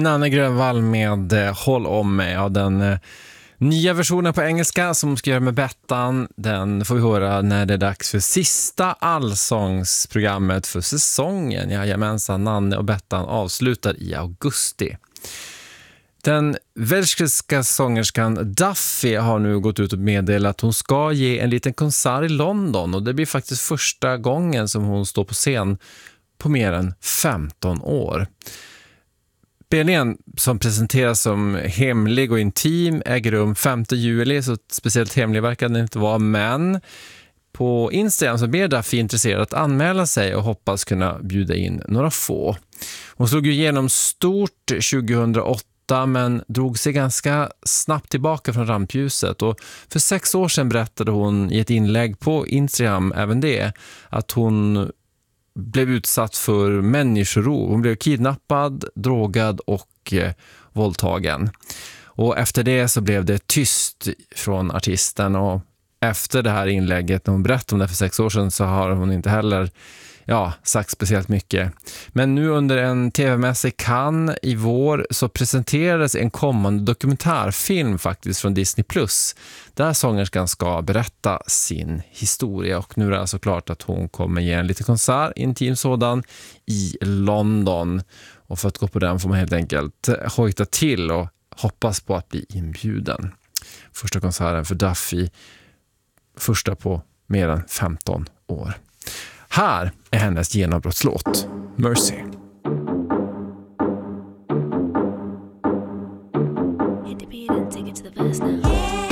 Nanne Grönvall med Håll om mig. Ja, den nya versionen på engelska som ska göra med Bettan, den får vi höra när det är dags för sista allsångsprogrammet för säsongen. Jajamensan, Nanne och Bettan avslutar i augusti. Den welshska sångerskan Duffy har nu gått ut och meddelat att hon ska ge en liten konsert i London, och det blir faktiskt första gången som hon står på scen på mer än 15 år. Spelningen, som presenteras som hemlig och intim, äger rum 5 juli, så speciellt hemlig verkar den inte vara, men på Instagram så ber Duffy intresserad att anmäla sig och hoppas kunna bjuda in några få. Hon slog ju igenom stort 2008 men drog sig ganska snabbt tillbaka från rampljuset, och för 6 år sedan berättade hon i ett inlägg på Instagram även det, att hon blev utsatt för människorov. Hon blev kidnappad, drogad och våldtagen. Och efter det så blev det tyst från artisten, och efter det här inlägget, när hon berättade om det för 6 år sedan, så har hon inte heller sagt speciellt mycket. Men nu under en tv-mässa i Cannes i vår så presenterades en kommande dokumentärfilm faktiskt från Disney+, där sångerskan ska berätta sin historia, och nu är det alltså klart att hon kommer ge en liten konsert, intim sådan, i London, och för att gå på den får man helt enkelt hojta till och hoppas på att bli inbjuden. Första konserten för Duffy, första på mer än 15 år. Här är hennes genombrottslåt Mercy.